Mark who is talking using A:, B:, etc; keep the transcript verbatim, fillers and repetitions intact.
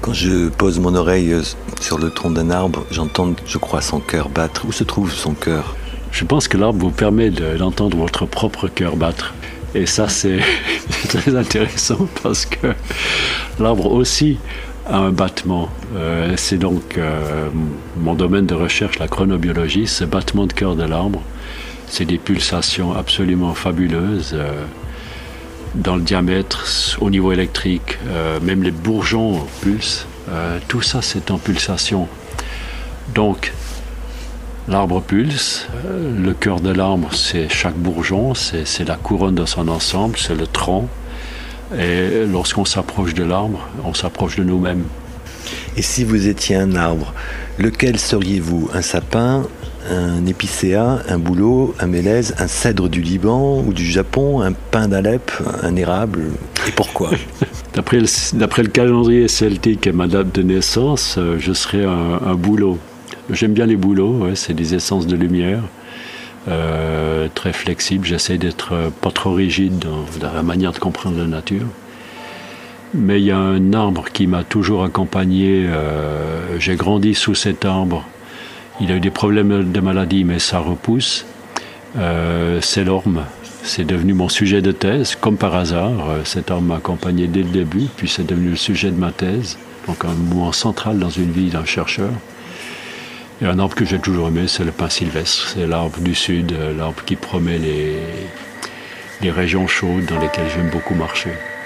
A: Quand je pose mon oreille sur le tronc d'un arbre, j'entends, je crois, son cœur battre. Où se trouve son cœur ?
B: Je pense que l'arbre vous permet de, d'entendre votre propre cœur battre. Et ça, c'est très intéressant parce que l'arbre aussi a un battement. Euh, c'est donc euh, mon domaine de recherche, la chronobiologie. Ce battement de cœur de l'arbre, c'est des pulsations absolument fabuleuses euh, dans le diamètre, au niveau électrique. Euh, même les bourgeons pulsent. Euh, tout ça, c'est en pulsation. Donc, l'arbre pulse, le cœur de l'arbre, c'est chaque bourgeon, c'est, c'est la couronne de son ensemble, c'est le tronc. Et lorsqu'on s'approche de l'arbre, on s'approche de nous-mêmes.
A: Et si vous étiez un arbre, lequel seriez-vous ? Un sapin, un épicéa, un bouleau, un mélèze, un cèdre du Liban ou du Japon, un pin d'Alep, un érable ? Et pourquoi ?
B: D'après le, d'après le calendrier celtique et ma date de naissance, je serais un, un bouleau. J'aime bien les bouleaux, ouais, c'est des essences de lumière, euh, très flexibles. J'essaie d'être pas trop rigide dans, dans la manière de comprendre la nature. Mais il y a un arbre qui m'a toujours accompagné. Euh, j'ai grandi sous cet arbre. Il a eu des problèmes de maladie, mais ça repousse. Euh, c'est l'orme. C'est devenu mon sujet de thèse, comme par hasard. Cet arbre m'a accompagné dès le début, puis c'est devenu le sujet de ma thèse. Donc un moment central dans une vie d'un chercheur. Et un arbre que j'ai toujours aimé, c'est le pin sylvestre. C'est l'arbre du sud, l'arbre qui promet les, les régions chaudes dans lesquelles j'aime beaucoup marcher.